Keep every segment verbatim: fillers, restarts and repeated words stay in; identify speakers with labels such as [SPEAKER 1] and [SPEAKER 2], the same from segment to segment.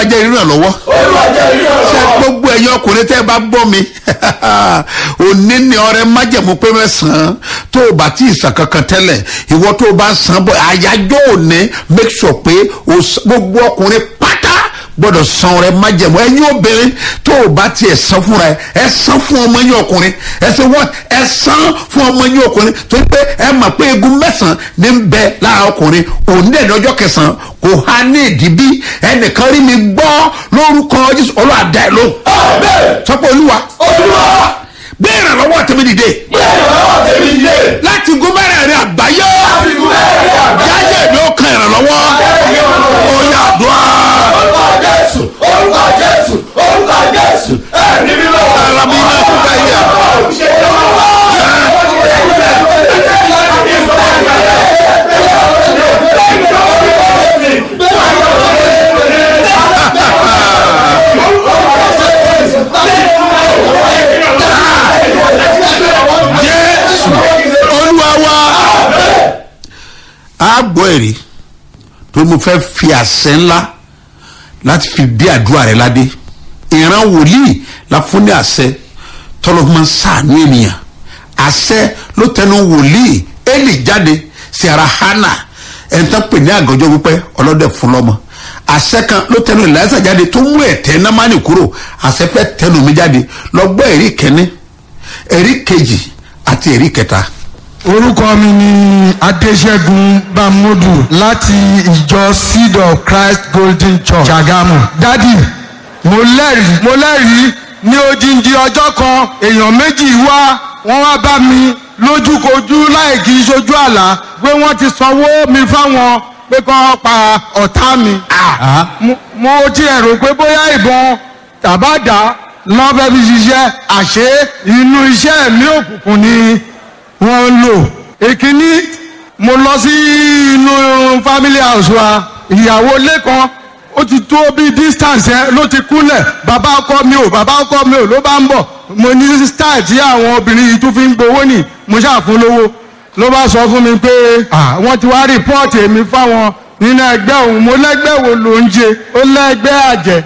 [SPEAKER 1] jẹ́ ìrànlọ́wọ́. ṣe gbogbo ẹ̀yin ọkùnrin tẹ́ ẹ bá gbọ́ mi òní ni ọrẹ májẹ̀mú pé mẹ́sàn-án tó o bá tí ì sàn kankan tẹ́lẹ̀ ìwọ tó o bá san bọ́ àyájọ́ òní make sure pé gbogbo ọkùnrin pátá gbọ́dọ̀ san ọrẹ májẹ̀mú. ẹ̀yin obìnrin tó o bá tiẹ̀ san fúnra ẹ ẹ san fún ọmọ yín ọkùnrin ẹ ṣe wọ́n ẹ san fún ọmọ yín ọkùnrin torí pé ẹ mọ̀ pé egun mẹ́sàn-án ní ń bẹ lára ọkùnrin òun dẹ̀ ní ọjọ́ kẹsàn-án kò há ní ìdíbí ẹnìkan rí mi gbọ́ lórúkọ Jésù ọlọ́àdá ẹ̀ ló. sọ́pọ̀ olúwa gbé ìrànlọ́wọ́ tèmi dìde láti gun mẹ́rẹ̀ẹ̀rin àgbáyé yáyé mi ó kan ìrànlọ́wọ́ ó yá àdúrà.
[SPEAKER 2] orúkọ Jésù orúkọ Jésù orúkọ Jésù ẹ̀rí mi lọ.
[SPEAKER 1] alábí iná tó bá yà. Jésù Olúwa wa a gbọ́ èrè tó mo fẹ́ fi àṣẹ ńlá láti fi bí àdúrà rẹ ládé ìran wòlíì la fún ní àṣẹ tọ́lọ́mọ ṣàánú ènìyàn àṣẹ ló tẹnu wòlíì Élì jáde sí ara Hánà ẹni tó pè ní àgọ́jọ́ wípé ọlọ́dẹ fún lọ́mọ àṣẹ kan ló tẹnu Èlíásà jáde tó mú ẹ̀tẹ́ Námánì kúrò àṣẹ fẹ́ tẹnu mi jáde lọ gbọ́ èrí kẹ́ni èrí kejì àti èrí kẹta.
[SPEAKER 3] orúkọ mi ni Adéṣẹ́gun Bámúdù láti ìjọ Seed of Christ Golden Church Ṣàgámù. dádì mo lẹ́rìí mo lẹ́rìí ní odindi ọjọ́ kan èèyàn méjì wá wọ́n wá bá mi lójúkojú láì kí sojú àlá pé wọ́n ti sanwó mi fáwọn pé kọ́ pa ọ̀tá mi. mo ti rò pé bóyá ìbọn tàbádà lọ́fẹ́ fi ṣiṣẹ́ àṣé inú iṣẹ́ mi òkùnkùn ni wọ́n ń lò. èkíní mo lọ sí inú family house wa ìyàwó lẹ́kan ó ti tó bí distance ẹ ló ti kúnlẹ̀ bàbá ọkọ mi ò bàbá ọkọ mi ò ló bá ń bọ̀ mo ní style tí àwọn obìnrin yìí tún fi ń gbowó nì mo ṣàfún lówó ló bá sọ fún mi pé wọ́n ti wá rìpọ́ọ̀tì èmi fáwọn nínú ẹgbẹ́ òun mo lẹ́gbẹ́ wo ló ń jẹ ó lẹ́gbẹ́ àjẹ́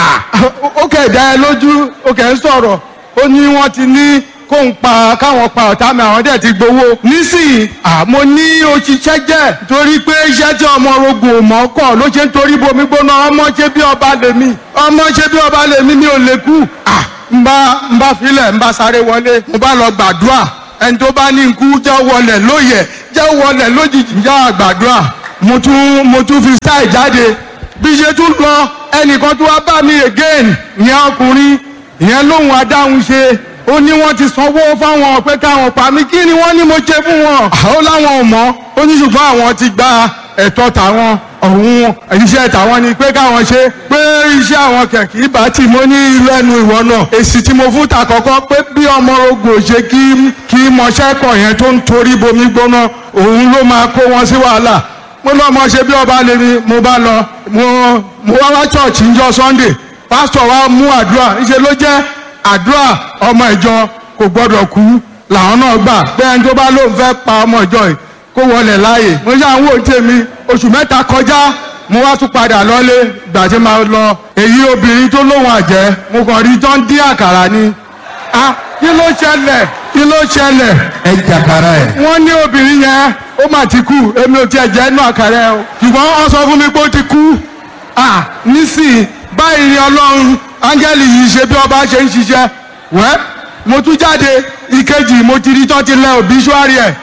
[SPEAKER 3] ó kẹ̀ dá ẹ lójú ó kẹ̀ ń sọ̀rọ̀ ó ní wọ́n ti ní kó ń pa káwọn pa ọ̀tá mi àwọn dẹ̀ ti gbowó nísìnyí mo ní òṣìṣẹ́ jẹ́ torí pé iṣẹ́ tí ọmọ orogun ò mọ̀ kọ́ ló ṣe ń torí bomi gbóná ọmọ ṣe bí ọba lèmi ọmọ ṣe bí ọba lèmi mi ò lè kú n bá n bá filẹ̀ n bá sáré wọlé mo bá lọ gbàdúrà ẹni tó bá ní nkú jẹ́ wọlé lóye jẹ́ wọlé lójijì jẹ́ àgbàdúrà mo tún mo tún fi style jáde bí ṣe tún lọ ẹnìkan tó wá bá mi again ìyẹn ọkùnrin ìyẹn lóhùn adáhùn ṣe ó ní wọ́n ti sanwó fáwọn pé káwọn pa mí kí ni wọ́n ní mo ṣe fún wọn ó láwọn ò mọ̀ ó ní ṣùgbọ́n àwọn ti gba ẹ̀tọ́ tàwọn ọ̀hún iṣẹ́ tàwọn ni pé káwọn ṣe pé iṣẹ́ àwọn kẹ̀kẹ́ ìbá tì mọ́ ní lẹ́nu ìwọ náà èsì tí mo fún ta kọ́kọ́ pé bí ọmọ ogun ò ṣe kí kí mọṣẹ́kọ̀ yẹn tó ń torí bomi gbóná òun ló máa kó wọn sí wàhálà mo lọ́ mọ ṣe bí ọba lè mi mo bá lọ mo mo wá wá church níjọ́ Sunday pásítọ̀ wa mú àdúrà ìṣe ló jẹ́ àdúrà ọmọ ìjọ kò gbọdọ̀ kú làwọn náà gbà pé ẹni tó bá lóun fẹ́ pa ọmọ ìjọ yìí kó wọlé láàyè mo ṣáà ń wò tèmi oṣù mẹ́ta kọjá mo wá tún padà lọ́lé gbà tí máa lọ èyí obìnrin tó lóun àjẹ́ mo kàn rí tán dín àkàrà ni ah kí ló ṣẹlẹ̀ kí ló ṣẹlẹ̀
[SPEAKER 1] ẹ jàkàrà ẹ.
[SPEAKER 3] wọ́n ní obìnrin yẹn ó mà ti kú èmi ò tiẹ̀ jẹ́ inú àkàrà ẹ o ṣùgbọ́n wọ́n sọ fún mi pé ó ti kú ah nísìnyí báyìí ni Ọlọ́run áńgẹ́lì yìí ṣe bí ọba ṣe ń ṣiṣẹ́ wẹ́ mo tún jáde ìkejì mo ti rí tán ti lẹ òbíṣúárì ẹ̀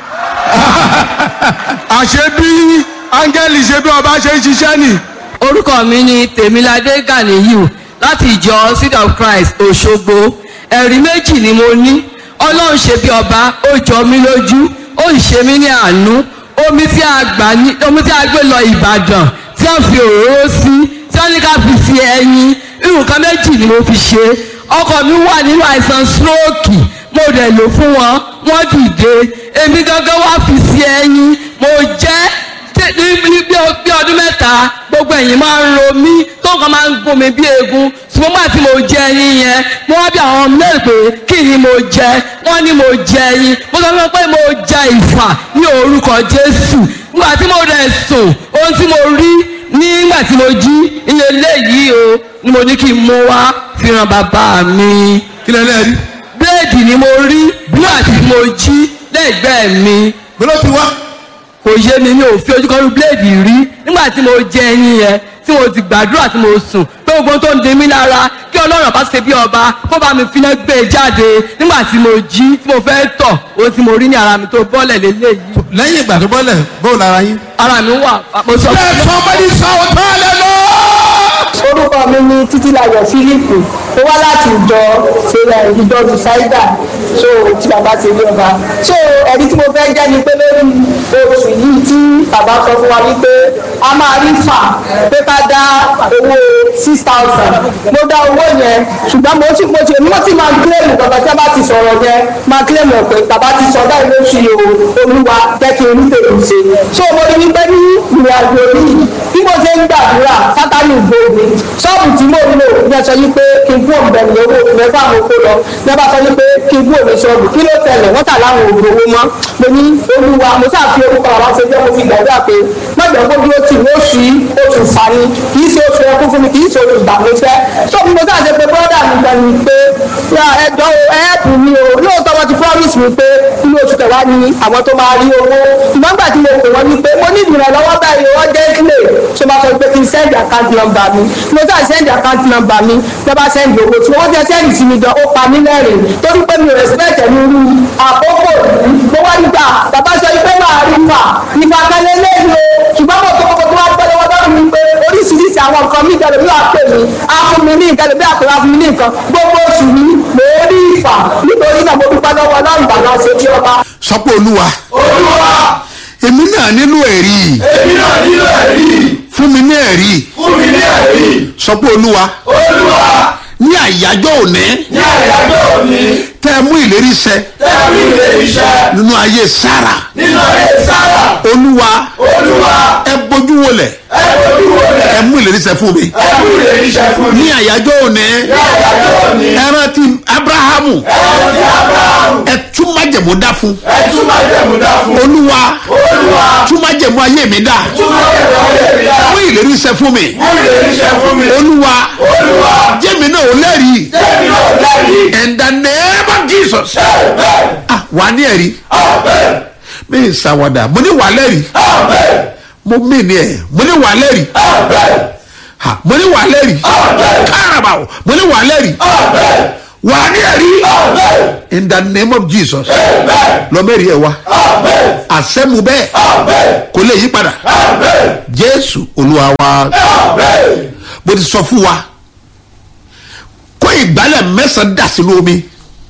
[SPEAKER 3] àṣé bí áńgẹ́lì ṣe bí ọba ṣe ń ṣiṣẹ́ nì.
[SPEAKER 4] orúkọ mi ni Tèmiládé Ganiyu láti ìjọ Seed of Christ Òṣogbo ẹ̀rí méjì ni mo ní Ọlọ́run ṣe bí ọba ó jọ mí lójú ó ṣe mí ní àánú omi tí a gbà ní omi tí a gbé lọ Ìbàdàn tí wọ́n fi òróró sí tí wọ́n ní ká fi fi ẹyin nǹkan méjì ni mo fi ṣe ọkọ mi wà nínú àìsàn stroke mo dẹ̀ lò fún wọn wọ́n dìde èmi gángan wá fi sí ẹyin mo jẹ́ ní bí ọdún mẹ́ta gbogbo ẹ̀yìn máa ń ro mí tó nǹkan máa ń gún mi bí eegun ṣùgbọ́n máa tí mo jẹ ẹyin yẹn mo wá bí àwọn ọmọ náà pé kí ni mo jẹ wọ́n ní mo jẹ ẹyin mo sọ fún wọn pé mo jẹ ìfà ní orúkọ Jésù nígbà tí mo dẹ̀ sùn ohun tí mo rí nígbà tí mo jí ilé eléyìí o ni mo ní kí n mú wá fi ràn bàbá mi.
[SPEAKER 1] kí lẹ lẹ́ẹ̀rí.
[SPEAKER 4] bíléèdì ni mo rí nígbà tí mo jí lẹ́gbẹ̀ẹ́ mi.
[SPEAKER 1] gbọ́dọ̀ ti wá.
[SPEAKER 4] kò yé mi mi ò fi ojú kan rí bíléèdì rí nígbà tí mo jẹ ẹyin yẹn tí mo ti gbàdúrà tí mo sùn pé gbogbo tó ń de mí lára kí ọlọ́run bá ṣe bí ọba kó bá mi finá gbé e jáde nígbà tí mo jí tí mo fẹ́ tọ̀ ohun tí mo rí ní ara mi tó bọ́lẹ̀ lélẹ́yìí.
[SPEAKER 1] lẹ́yìn ìgbà tó bọ́lẹ̀ bóun lára yín.
[SPEAKER 4] ara mi wà mo sọ.
[SPEAKER 1] let somebody shout hallelujah.
[SPEAKER 5] orúkọ mi ni títílayọ̀ fílípù ó wá láti ìjọ ṣẹlẹ̀ ìjọ dùsáìdà so tí bàbá ti rí ọba so ẹ̀rí tí mo fẹ́ jẹ́ ni pé lórí oṣù yìí tí bàbá sọ fún wa wípé a máa rí fà pé ká dá owó six thousand mo dá owó yẹn ṣùgbọ́n mo ti mo ti mo ti máa kílẹ̀mù bàbá tí a bá ti sọ̀rọ̀ yẹn máa kílẹ̀mù pé bàbá ti sọ báyìí lóṣù yìí olúwa jẹ́ kí n rí tèmi ṣe so mo rí wípé ní ìrìn àjò yìí bí mo ṣe ń gbàdúrà sátánì gbòògbé ṣọ́ọ̀bù tí mo lò ní ẹ sọ yí pé kí n kú òǹbẹ̀rù owó mẹ́fà mo kó lọ ní ẹ bá sọ yí pé kí n kú òní ṣọ́ọ̀bù kí ló tẹ̀lé wọ́n tà láwọn òògùn owó mọ́ mo ní olúwa mo sáà fi orúkọ àwọn ṣe jẹ́ mo fi gbàdúrà pé mọ̀jọ̀ kó dúró tì wọ́n sí oṣù fani kì í ṣe oṣù ẹkún fún mi kì í ṣe oṣù ìgbàgbọ́sẹ́ ṣọ́ọ̀bù mo sáà ṣe pé bọ́dà mi gbà ní pé ẹjọ́ ẹ̀ẹ́pù mi o lóòótọ́ wọn ti promise mi pé inú oṣù kẹwàá ni àwọn tó máa rí owó ṣùgbọ́n gbà tí mo pè wọ́n ní pé mo ní ìrànlọ́wọ́ báyìí wọ́n jẹ́ sílẹ̀ ṣe máa sọ pé kí n send account number mi mo sáà send account number mi tẹ́ bá send owó tí wọ́n fẹ́ send sí mi gan ó pa mí lẹ́rìn torí pé mi ò respect ẹ̀ nínú àkókò yìí mo wá nígbà bàbá sọ pé máa rí fà ìfà kan lélẹ́yìn o ṣùgbọ́n mo tó kọ́kọ́ tó wá gbọ́ lọ́wọ́ lọ́rùn mi pé oríṣiríṣi àwọn nǹkan mi ìjọba yóò pè mí á fún mi ní nǹkan lè bí àpèrè á fún mi ní nǹkan gbogbo oṣù yìí mo rí ìfà nítorí náà mo dúpẹ́ lọ́wọ́ ọlọ́run bàbá ṣe bí ọba.
[SPEAKER 1] sọ pé olúwa.
[SPEAKER 2] olúwa.
[SPEAKER 1] èmi náà nílò ẹ̀rí.
[SPEAKER 2] èmi náà nílò ẹ̀rí.
[SPEAKER 1] fún mi ní ẹ̀rí.
[SPEAKER 2] fún mi ní ẹ̀rí.
[SPEAKER 1] sọ pé olúwa.
[SPEAKER 2] olúwa.
[SPEAKER 1] ní àyájọ́ òní.
[SPEAKER 2] ní àyájọ́ òní.
[SPEAKER 1] tẹ́ ẹ mú ìlérí ṣẹ.
[SPEAKER 2] tẹ́ ẹ mú ìlérí ṣẹ.
[SPEAKER 1] nínú ayé sára.
[SPEAKER 2] nínú ayé sára.
[SPEAKER 1] olúwa.
[SPEAKER 2] olúwa.
[SPEAKER 1] ẹ bójú wọlẹ̀.
[SPEAKER 2] ẹ bójú wọlẹ̀.
[SPEAKER 1] ẹ mú ìlérí ṣẹ fún mi.
[SPEAKER 2] ẹ mú ìlérí ṣẹ fún mi.
[SPEAKER 1] ní àyájọ́ òní.
[SPEAKER 2] ní àyájọ́ òní.
[SPEAKER 1] ẹ rántí abrahamu.
[SPEAKER 2] ẹ rántí abrahamu.
[SPEAKER 1] ẹ tún májẹ̀mú dá fún.
[SPEAKER 2] ẹ tún májẹ̀mú dá fún.
[SPEAKER 1] olúwa.
[SPEAKER 2] olúwa.
[SPEAKER 1] tún májẹ̀mú ayé mi dá.
[SPEAKER 2] tún májẹ̀mú ayé mi dá.
[SPEAKER 1] mú ìlérí ṣẹ fún mi.
[SPEAKER 2] mú ìlérí ṣẹ fún mi.
[SPEAKER 1] olúwa.
[SPEAKER 2] olúwa.
[SPEAKER 1] jẹ́mi náà ò lẹ́rìí.
[SPEAKER 2] jẹ́mi náà ò lẹ́rìí.
[SPEAKER 1] in the name of Jesus.
[SPEAKER 2] amen.
[SPEAKER 1] ah wà á ní ẹ̀rí.
[SPEAKER 2] amen.
[SPEAKER 1] mi ì sàwádà mo ní wà á lẹ́rìí.
[SPEAKER 2] amen.
[SPEAKER 1] mo mí ni ẹ̀ mo ní wà á lẹ́rìí.
[SPEAKER 2] amen.
[SPEAKER 1] ha mo ní wà á lẹ́rìí.
[SPEAKER 2] amen.
[SPEAKER 1] kárabà o mo ní wà á lẹ́rìí.
[SPEAKER 2] amen.
[SPEAKER 1] wà á ní ẹ̀rí.
[SPEAKER 2] amen.
[SPEAKER 1] in the name of Jesus.
[SPEAKER 2] amen.
[SPEAKER 1] lọ́mẹ́rì ẹ̀ wá.
[SPEAKER 2] amen.
[SPEAKER 1] àṣẹ́mu bẹ́ẹ̀
[SPEAKER 2] amen.
[SPEAKER 1] kò lè yí padà.
[SPEAKER 2] amen.
[SPEAKER 1] Jésù Olúwa wa.
[SPEAKER 2] amen.
[SPEAKER 1] bó ti sọ fún wa kó ìgbálẹ̀ mẹ́sàn-án dà sínú omi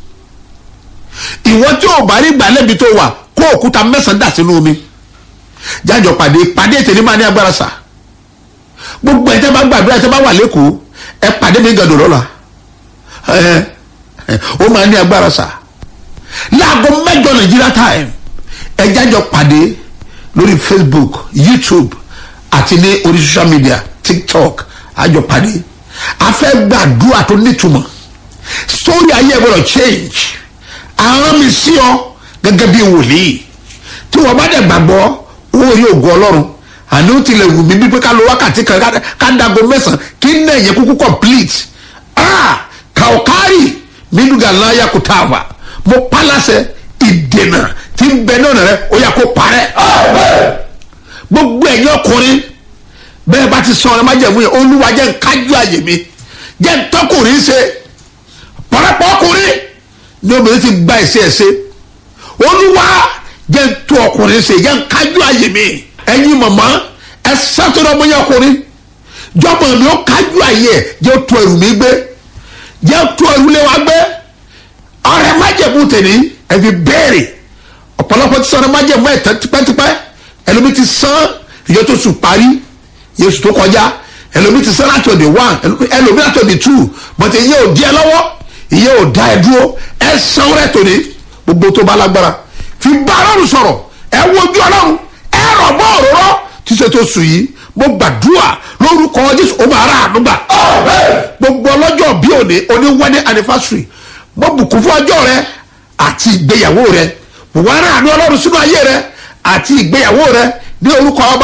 [SPEAKER 1] ìwọ tí ò bá rí ìgbálẹ̀ bí tó wà kó òkúta mẹ́sàn-án dà sínú omi jájọ pàdé pàdé ètè máa ní agbára sà gbogbo ẹ̀ tẹ́ bá gbàdúrà tẹ́ bá wà lẹ́kọ̀ọ́ ẹ pàdé mi gàdọ̀ lọ́la ẹ ó máa ní agbára sà láago mẹ́jọ Nàìjíríà time ẹ jájọ pàdé lórí Facebook, YouTube àti ní orí social media TikTok àjọ pàdé a fẹ́ gbàdúrà tó nítumọ̀ sórí ayé gbọ́dọ̀ change àwọn mi sí ọ gẹ́gẹ́ bí wòlíì tí wọ́n bá dẹ̀ gbàgbọ́ owó rí ògo Ọlọ́run àní ó tilẹ̀ wù mí bí pé ká lo wákàtí kan ká dago mẹ́sàn-án kí n náà yẹ kúkú complete ah kàókárì mídùgà láyà kò tá a wà mo pálásẹ ìdènà tí ń bẹ náà rẹ ó yà kó parẹ́ gbogbo ẹ̀yin ọkùnrin bẹ́ẹ̀ bá ti sọ ọ̀rẹ́ má jẹ̀mú yẹn olúwa jẹ́ ń kájú àyè mi jẹ́ ń tọ́kùnrin ṣe pọ̀rọ̀pọ̀ ọkùnrin ní obìnrin ti gba ẹ̀sẹ̀ ẹ̀sẹ̀ olúwa jẹ́ ń tó ọkùnrin ṣe jẹ́ ń kájú àyè mi ẹ̀yin màmá ẹ sátọ́dọ̀ ọmọ yẹn ọkùnrin jọmọ mi ó kájú àyè ẹ̀ jẹ́ tó ẹrù mi gbé jẹ́ tó ẹrù lé wa gbé ọ̀rẹ́ má jẹ̀mú tèmi ẹ fi béèrè ọ̀pọ̀lọpọ̀ ti sọ ọ̀rẹ́ má jẹ̀mú ẹ̀ tipẹ́tipẹ́ ẹlòmí ti sán ìyẹn tó sùn parí yéésù tó kọjá ẹlòmí ti sán láti ọ̀dẹ̀ one ẹlòmí láti ọ̀dẹ̀ two bọ̀tẹ̀ ìyẹn ò di ẹ lọ́wọ́ ìyẹn ò dá ẹ dúró ẹ san rẹ tòní gbogbo tó bá lágbára fi bá ọlọ́run sọ̀rọ̀ ẹ wojú ọlọ́run ẹ rọ̀ bọ́ òróró tí ṣe tó sùn yìí mo gbàdúrà lórúkọ Jésù ó máa rà ànúgbà gbogbo ọlọ́jọ́ bí òní oní wedding anniversary mo bùkún fún ọjọ́ rẹ àti ìgbéyàwó rẹ mo wá rà ànú ọlọ́run sínú ayé rẹ àti ìgbéyàwó rẹ ní orúkọ ọba àti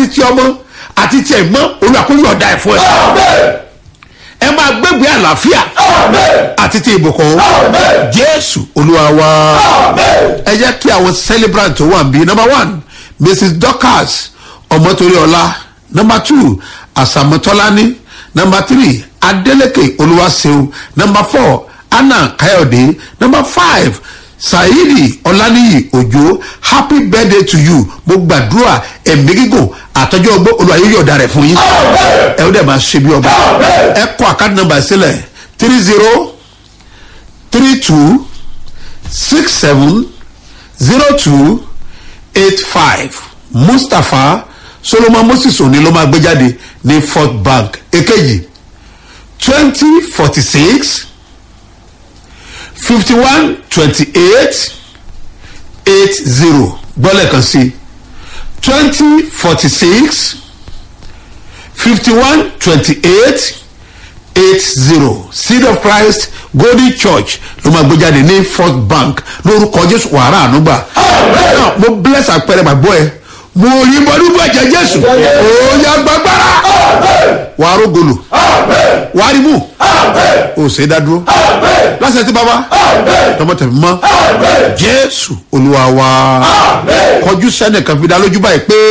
[SPEAKER 1] àti ti ọmọ àti ti ẹ̀gbọ́n olùwàkóyè ọ̀dà ẹ̀fọ́ ẹ̀ ẹ máa gbégbé àlàáfíà àti ti ìbùkún jésù olúwa wa ẹ jẹ́ kí àwọn celebrant tó wà ń bí number one mrs dorcas ọmọtòríọlá number two asamotolani number three adeleke olúwaṣeun number four anna kayode number five saidi ọláníyì òjò happy birthday to you mo gbàdúrà ẹ̀mí gígùn àtọ́jú ọgbọ́n olùwàyè yọ̀ọ̀dà rẹ̀ fún yín ẹ ó dẹ̀ máa ṣe bí ọba ẹ kọ àkáàdì nọ́mbà sílẹ̀ three zero three two six seven zero two eight five mustapha solomon moses òní ló máa gbé jáde ní fort bank èkejì twenty forty six fifty one twenty eight eight zero gbọ́lẹ̀ kan sí twenty forty six fifty one twenty eight eight zero seed of christ golden church ló máa gbé jáde ní first bank lórúkọ jésù wàrà ànúgbà mo bless àpẹẹrẹ gbàgbọ́ ẹ mo rí bọ́dún bọ́ ẹ̀jẹ̀ jésù òòyà gbàgbára wàá rógolo wàá rí mú o ṣe dádúró lásìkò tí bàbá tọmọ tẹ̀mí mọ́ jésù olúwa wa kọjú sẹ́nìkan fi dá lójú báyìí pé.